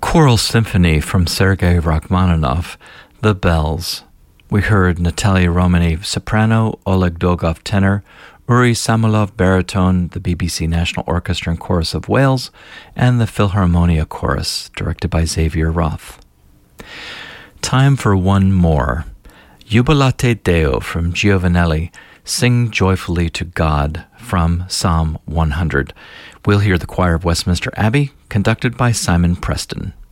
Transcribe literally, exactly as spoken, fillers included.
Choral Symphony from Sergei Rachmaninoff, The Bells. We heard Natalia Romani, soprano, Oleg Dogov, tenor, Uri Samulov, baritone, the B B C National Orchestra and Chorus of Wales, and the Philharmonia Chorus, directed by Xavier Roth. Time for one more. Jubilate Deo from Giovanelli, Sing Joyfully to God from Psalm one hundred. We'll hear the Choir of Westminster Abbey, conducted by Simon Preston.